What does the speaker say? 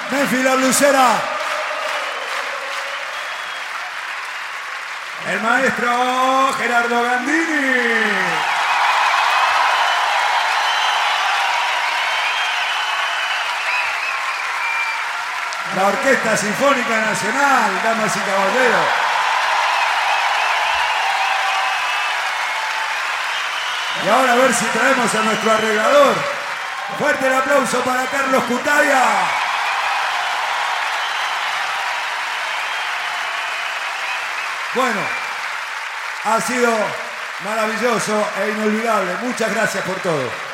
Memphis La Blusera. El maestro Gerardo Gandini. La Orquesta Sinfónica Nacional, damas y caballeros. Y ahora a ver si traemos a nuestro arreglador. Fuerte el aplauso para Carlos Cutaya. Bueno, ha sido maravilloso e inolvidable. Muchas gracias por todo.